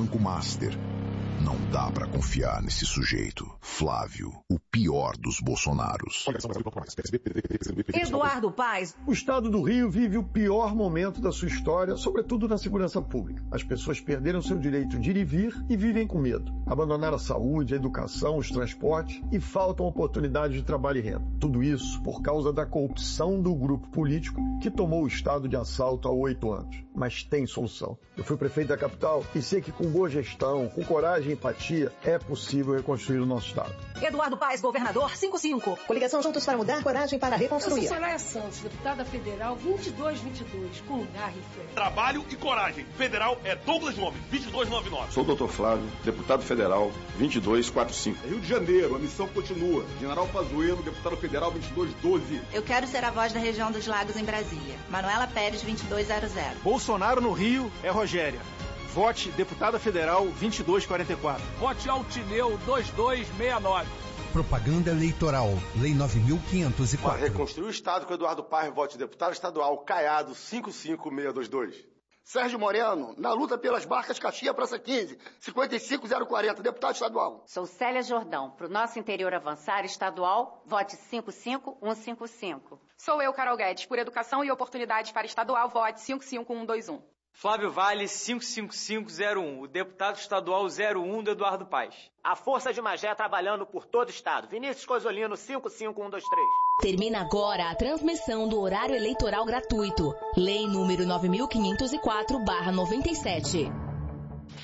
5 Master. Não dá pra confiar nesse sujeito. Flávio, o pior dos Bolsonaros. Eduardo Paes. O estado do Rio vive o pior momento da sua história, sobretudo na segurança pública. As pessoas perderam seu direito de ir e vir e vivem com medo. Abandonaram a saúde, a educação, os transportes e faltam oportunidades de trabalho e renda. Tudo isso por causa da corrupção do grupo político que tomou o estado de assalto há 8 anos. Mas tem solução. Eu fui prefeito da capital e sei que com boa gestão, com coragem e empatia, é possível reconstruir o nosso estado. Eduardo Paes, governador, 55. Coligação Juntos para Mudar, coragem para reconstruir. Eu sou Soraya Santos, deputada federal 2222, com garra e fé. Trabalho e coragem. Federal é Douglas Gomes, 2299. Sou o Dr. Flávio, deputado federal 2245. Rio de Janeiro, a missão continua. General Pazuello, deputado federal 2212. Eu quero ser a voz da região dos Lagos em Brasília. Manuela Pérez, 2200. Bolsonaro no Rio é Rogéria. Vote deputada federal 2244. Vote Altineu 2269. Propaganda eleitoral, Lei 9.504. Para reconstruir o Estado com Eduardo Paes, vote deputado estadual Caiado 55622. Sérgio Moreno, na luta pelas barcas Caxias Praça 15, 55040, deputado estadual. Sou Célia Jordão, para o nosso interior avançar estadual, vote 55155. Sou eu, Carol Guedes, por educação e oportunidades para estadual, vote 55121. Flávio Vale, 55501, o deputado estadual 01 do Eduardo Paes. A Força de Magé trabalhando por todo o estado. Vinícius Cosolino, 55123. Termina agora a transmissão do horário eleitoral gratuito. Lei número 9.504/97.